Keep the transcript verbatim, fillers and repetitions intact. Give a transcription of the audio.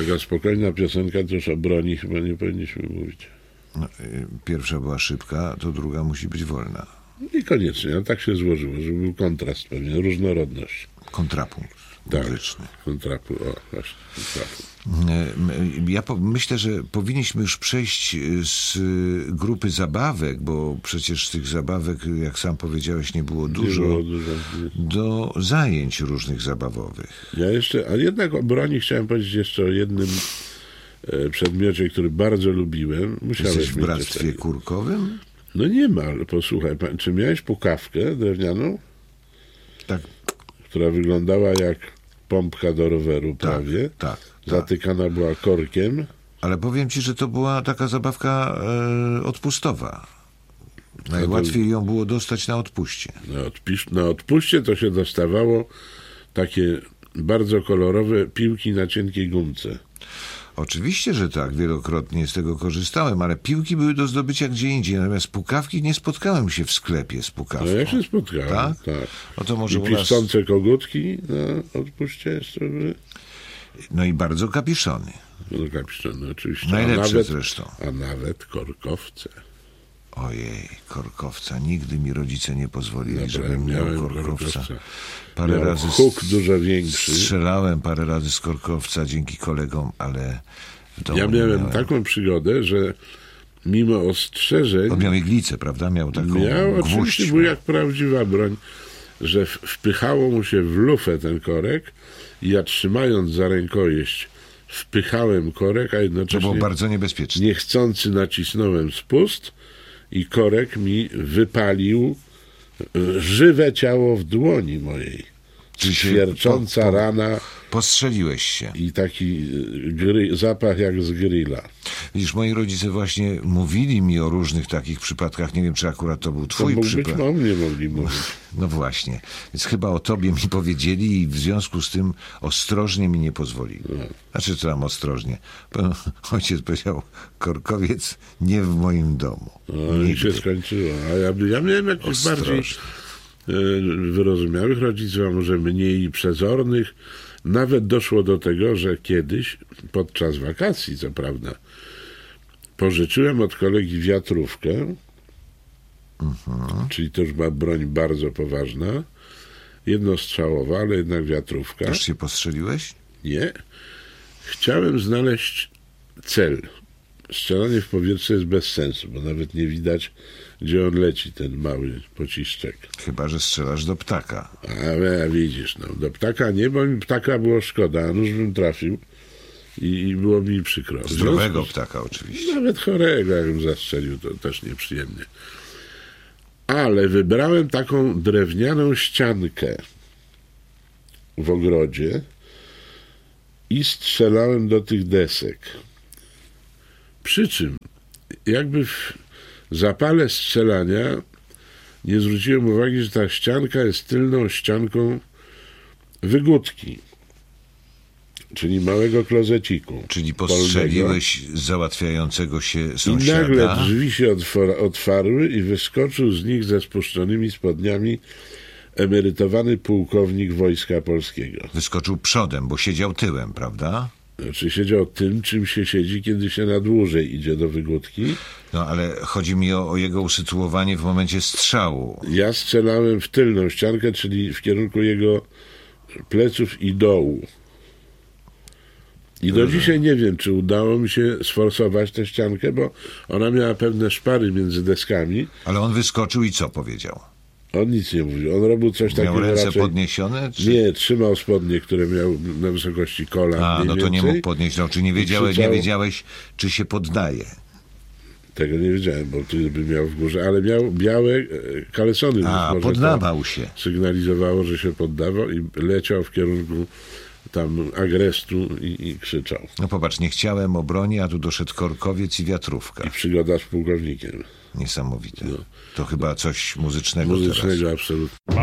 Taka spokojna piosenka, to już o broni chyba nie powinniśmy mówić. No, pierwsza była szybka, to druga musi być wolna. Niekoniecznie, ale tak się złożyło, że był kontrast pewnie, różnorodność. Kontrapunkt Tak, muzyczny. kontrapu, o właśnie, kontrapu. Ja po, myślę, że powinniśmy już przejść z grupy zabawek, bo przecież tych zabawek, jak sam powiedziałeś, nie było dużo, Nie było dużo. do zajęć różnych zabawowych. Ja jeszcze, ale jednak o broni chciałem powiedzieć jeszcze o jednym e, przedmiocie, który bardzo lubiłem. Musiałeś Jesteś w mieć bractwie coś takiego. kurkowym? No nie ma, ale posłuchaj, pan, czy miałeś pukawkę drewnianą, Tak, która wyglądała jak pompka do roweru prawie? tak, tak. Zatykana była korkiem. Ale powiem ci, że to była taka zabawka e, odpustowa. Najłatwiej ją było dostać na odpuście. Na, odpisz, na odpuście to się dostawało takie bardzo kolorowe piłki na cienkiej gumce. Oczywiście, że tak, wielokrotnie z tego korzystałem, ale piłki były do zdobycia gdzie indziej, natomiast pukawki nie spotkałem się w sklepie z pukawką. No ja się spotkałem, Tak? tak. No to może I u nas... piszczące kogutki na odpuście jeszcze były. No i bardzo kapiszony. No kapiszczone oczywiście. Najlepsze a nawet, zresztą. A nawet korkowce. Ojej, korkowca. Nigdy mi rodzice nie pozwolili, Dobra, żebym miał miałem korkowca. korkowca. Parę Miał razy huk dużo większy. strzelałem parę razy z korkowca dzięki kolegom, ale w domu Ja nie miałem taką przygodę, że mimo ostrzeżeń... On miał iglicę, prawda? Miał taką Miał, gwóźdź. oczywiście był jak prawdziwa broń, że w- wpychało mu się w lufę ten korek i ja trzymając za rękojeść wpychałem korek, a To było jednocześnie bardzo niebezpieczne. niechcący nacisnąłem spust i korek mi wypalił e, żywe ciało w dłoni mojej. Czyli się Świercząca po- po- rana Postrzeliłeś się. i taki e, gry, zapach jak z grilla. Widzisz, moi rodzice właśnie mówili mi o różnych takich przypadkach. Nie wiem, czy akurat to był To twój mógł być, przypadek. o mnie mogli mówić. No właśnie. Więc chyba o tobie mi powiedzieli i w związku z tym ostrożnie mi nie pozwolili. Znaczy, co tam ostrożnie? Bo ojciec powiedział, korkowiec nie w moim domu. No i się skończyło. A ja, ja miałem jakichś Ostrożnie. bardziej e, wyrozumiałych rodziców, a może mniej przezornych. Nawet doszło do tego, że kiedyś, podczas wakacji, co prawda, pożyczyłem od kolegi wiatrówkę, czyli to już była broń bardzo poważna, jednostrzałowa, ale jednak wiatrówka. Też się postrzeliłeś? Nie. Chciałem znaleźć cel. Strzelanie w powietrze jest bez sensu, bo nawet nie widać, gdzie on leci, ten mały pociszczek. Chyba, że strzelasz do ptaka. Ale widzisz, no, do ptaka nie, bo mi ptaka było szkoda, a nóż bym trafił i, i było mi przykro. W Zdrowego związku z- ptaka oczywiście. Nawet chorego, jakbym zastrzelił, to też nieprzyjemnie. Ale wybrałem taką drewnianą ściankę w ogrodzie i strzelałem do tych desek. Przy czym, jakby w zapale strzelania nie zwróciłem uwagi, że ta ścianka jest tylną ścianką wygódki, czyli małego klozeciku. Czyli polnego. postrzeliłeś załatwiającego się I sąsiada. nagle drzwi się otwor- otwarły i wyskoczył z nich ze spuszczonymi spodniami emerytowany pułkownik Wojska Polskiego. Wyskoczył przodem, bo siedział tyłem, prawda? Znaczy siedział tym, czym się siedzi, kiedy się na dłużej idzie do wygódki. No ale chodzi mi o, o jego usytuowanie w momencie strzału. Ja strzelałem w tylną ściankę, czyli w kierunku jego pleców i dołu. I do dzisiaj nie wiem, czy udało mi się sforsować tę ściankę, bo ona miała pewne szpary między deskami. Ale on wyskoczył i co powiedział? On nic nie mówił. On robił coś Miał takiego ręce raczej... podniesione? Czy... Nie, trzymał spodnie, które miał na wysokości kolan. A, mniej no to nie więcej. mógł podnieść. No, czy nie wiedziałeś, nie krzyczał- wiedziałeś, czy się poddaje? Tego nie wiedziałem, bo ty by miał w górze, ale miał białe e, kalesony. więc A, może poddawał to się. sygnalizowało, że się poddawał i leciał w kierunku tam agrestu i, i krzyczał. No popatrz, nie chciałem obroni, a tu doszedł korkowiec i wiatrówka. I przygoda z pułkownikiem. Niesamowite. To chyba coś muzycznego teraz. Muzycznego absolutnie.